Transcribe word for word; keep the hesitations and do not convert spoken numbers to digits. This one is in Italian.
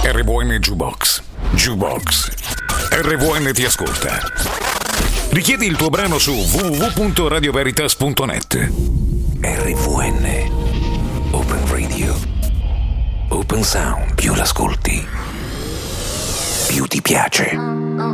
R V N Jukebox. Jukebox. R V N ti ascolta. Richiedi il tuo brano su w w w punto radio veritas punto net. R V N. Open Radio. Open Sound. Più l'ascolti, più ti piace.